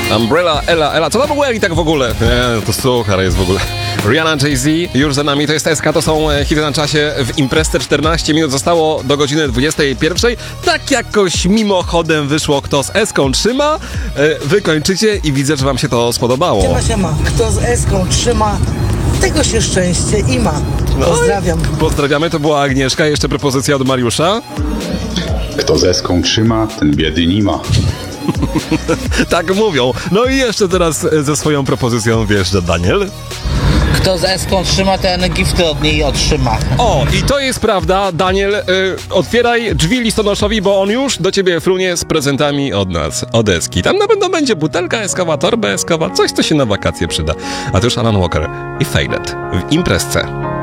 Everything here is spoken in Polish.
Umbrella, Ella. Co tam u Eli tak w ogóle? To suchar jest w ogóle. Rihanna, Jay-Z, już za nami, to jest SK, to są hity na czasie w imprezce. 14 minut zostało do godziny 21. Tak jakoś mimochodem wyszło, kto z Eską trzyma. Wy kończycie i widzę, że wam się to spodobało. Siema. Kto z Eską trzyma, tego się szczęście i ma. Pozdrawiam. Pozdrawiamy, to była Agnieszka. Jeszcze propozycja od Mariusza. Kto z Eską trzyma, ten biedy nie ma. Tak mówią. No i jeszcze teraz ze swoją propozycją wjeżdża Daniel. Kto z Eską trzyma, ten gifty od niej otrzyma. O, i to jest prawda, Daniel, otwieraj drzwi listonoszowi, bo on już do ciebie frunie z prezentami od nas, od Eski. Tam na pewno będzie butelka eskowa, torba eskowa, coś, co się na wakacje przyda. A to już Alan Walker i Faded w imprezce.